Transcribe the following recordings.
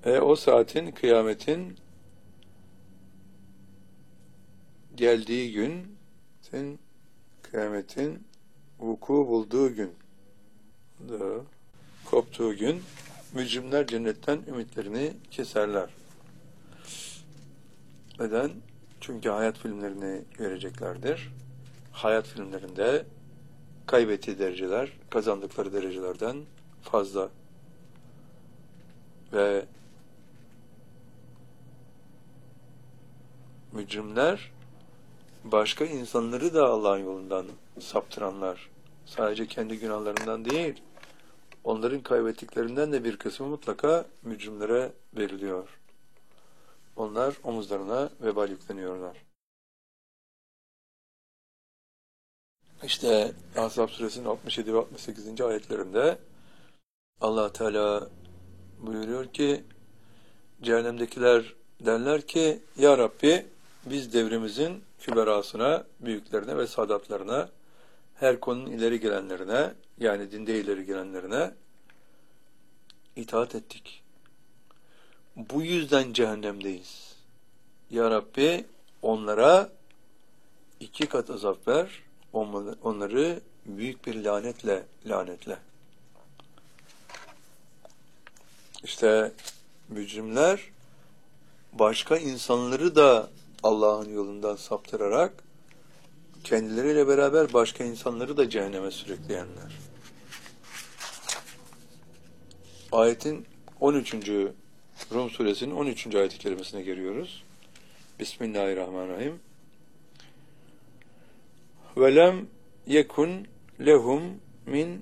O saatin, kıyametin geldiği gün, kıyametin vuku bulduğu gün, koptuğu gün, mücrimler cennetten ümitlerini keserler. Neden? Çünkü hayat filmlerini göreceklerdir. Hayat filmlerinde kaybettiği dereceler, kazandıkları derecelerden fazla. Ve mücrimler başka insanları da Allah'ın yolundan saptıranlar. Sadece kendi günahlarından değil, onların kaybettiklerinden de bir kısmı mutlaka mücrimlere veriliyor. Onlar omuzlarına vebal yükleniyorlar. İşte Ahzab suresinin 67 ve 68. ayetlerinde Allah Teala buyuruyor ki, cehennemdekiler derler ki, Ya Rabbi, biz devrimizin küberasına, büyüklerine ve sadatlarına, her konunun ileri gelenlerine, yani dinde ileri gelenlerine itaat ettik. Bu yüzden cehennemdeyiz. Ya Rabbi, onlara 2 kat azap ver, onları büyük bir lanetle. İşte mücrimler başka insanları da Allah'ın yolundan saptırarak kendileriyle beraber başka insanları da cehenneme sürükleyenler. Ayetin 13. Rum suresinin 13. ayet-i kerimesine geliyoruz. Bismillahirrahmanirrahim. Velem yekun lehum min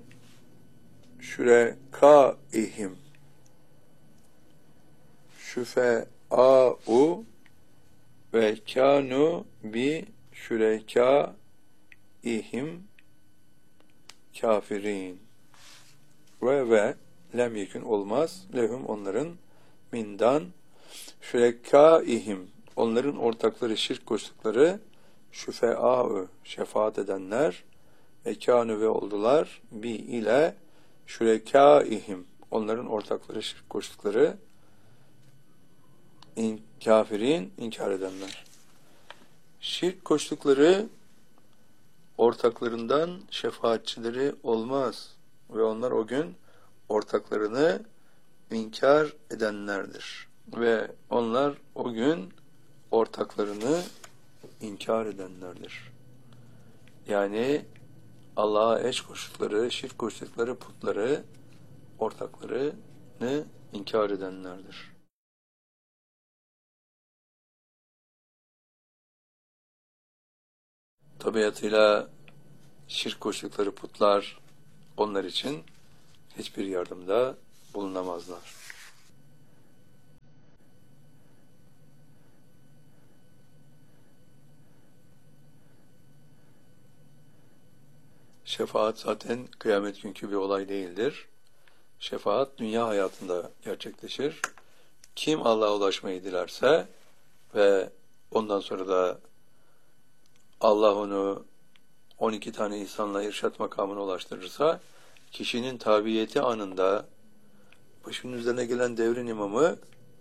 şürekaihim şüfe'a'u ve kânu bi şürekaihim kafirin. Ve lem yekun olmaz lehum onların mindan şürekaihim onların ortakları, şirk koştukları şüfe'a'u şefaat edenler ve kânu ve oldular bi ile şürekaihim onların ortakları, şirk koştukları kafirin, inkar edenler. Şirk koştukları ortaklarından şefaatçileri olmaz ve onlar o gün ortaklarını inkar edenlerdir. Ve onlar o gün ortaklarını inkar edenlerdir. Yani Allah'a eş koştukları, şirk koştukları putları, ortaklarını inkar edenlerdir. Tabiatıyla şirk koştukları putlar onlar için hiçbir yardımda bulunamazlar. Şefaat zaten kıyamet günkü bir olay değildir. Şefaat dünya hayatında gerçekleşir. Kim Allah'a ulaşmayı dilerse ve ondan sonra da Allah onu 12 tane insanla irşat makamına ulaştırırsa, kişinin tabiyeti anında başının üzerine gelen devrin imamı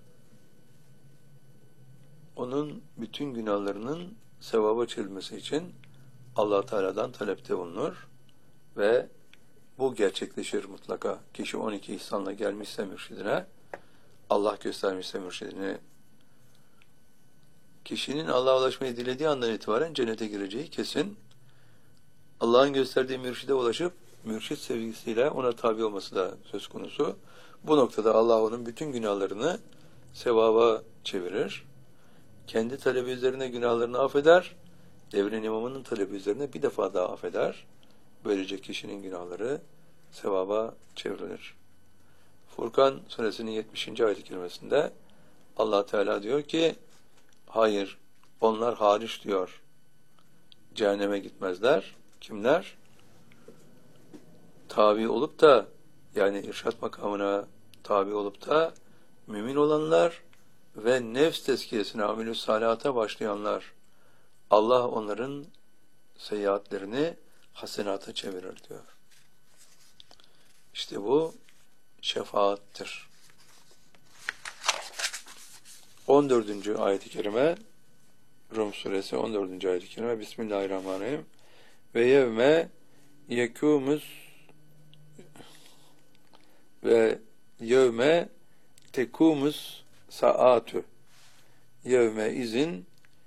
onun bütün günahlarının sevaba çevrilmesi için Allah Teala'dan talepte bulunur ve bu gerçekleşir mutlaka. Kişi 12 ihsanla gelmişse mürşidine, Allah göstermişse mürşidini, kişinin Allah'a ulaşmayı dilediği andan itibaren cennete gireceği kesin. Allah'ın gösterdiği mürşide ulaşıp mürşid sevgisiyle ona tabi olması da söz konusu. Bu noktada Allah onun bütün günahlarını sevaba çevirir. Kendi talebi üzerine günahlarını affeder. Devrin imamının talebi üzerine bir defa daha affeder. Böylece kişinin günahları sevaba çevrilir. Furkan suresinin 70. ayet-i kerimesinde Allah Teala diyor ki, hayır, onlar hariç diyor, cehenneme gitmezler. Kimler? Tabi olup da, yani irşat makamına tabi olup da mümin olanlar ve nefs tezkiyesine, amilü salihata başlayanlar. Allah onların seyyiatlerini hasenata çevirir diyor. İşte bu şefaattir. 14. ayet-i kerime, Rum suresi 14. ayet-i kerime. Bismillahirrahmanirrahim. Ve yevme yekûmus ve yevme tekûmus saatü yevme izin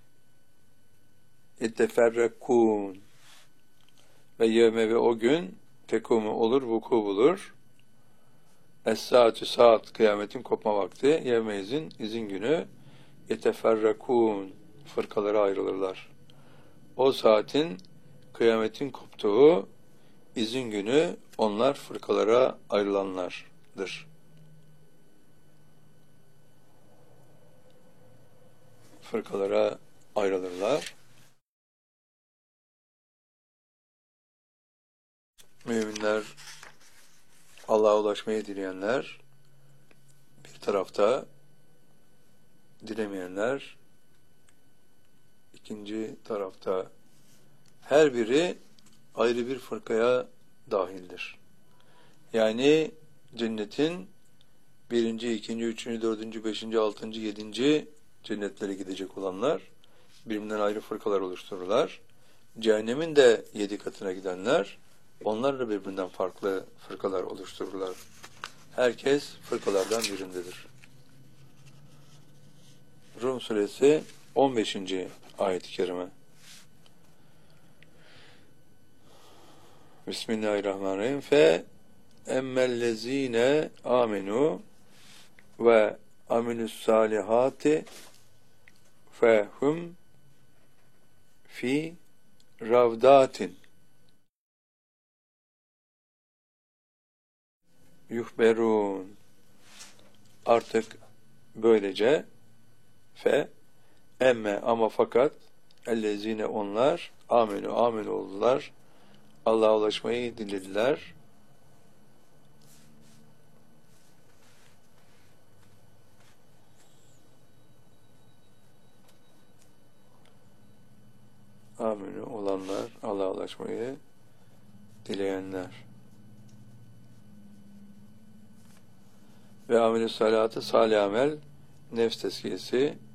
etteferrekûn ve yevme ve o gün tekûmu olur, vuku bulur. Es-saatü saat, kıyametin kopma vakti. Yevme izin günü. Yeteferrekûn, fırkalara ayrılırlar. O saatin, kıyametin koptuğu izin günü onlar fırkalara ayrılanlardır. Fırkalara ayrılırlar. Müminler, Allah'a ulaşmayı dileyenler bir tarafta, dilemeyenler ikinci tarafta, her biri ayrı bir fırkaya dahildir. Yani cennetin 1., 2., 3., 4., 5., 6., 7. cennetlere gidecek olanlar birbirinden ayrı fırkalar oluştururlar. Cehennemin de 7 katına gidenler, onlar da birbirinden farklı fırkalar oluştururlar. Herkes fırkalardan birindedir. Rum suresi 15. ayet-i kerime. Bismillahirrahmanirrahim. Fe emmellezine amenu ve amilussalihati fehum fi ravdatin yuhberun. Artık böylece emme ama fakat ellezine onlar amenu oldular. Allah'a ulaşmayı dilediler. Amenu olanlar, Allah'a ulaşmayı dileyenler. Ve amelü salatı, salih amel, nefs tezkiyesi,